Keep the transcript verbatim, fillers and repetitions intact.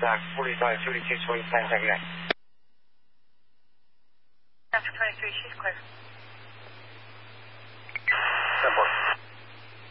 contact forty-five thirty-two twenty-nine, second nine. After twenty-three, she's clear. ten four.